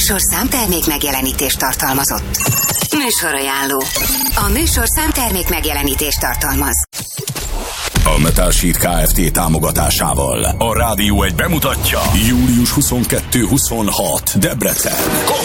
műsorszám termék megjelenítést tartalmazott. Műsorajánló. A műsorszám termék megjelenítést tartalmaz. A Metal Sheet Kft. Támogatásával a Rádió 1 bemutatja július 22-26 Debrecen.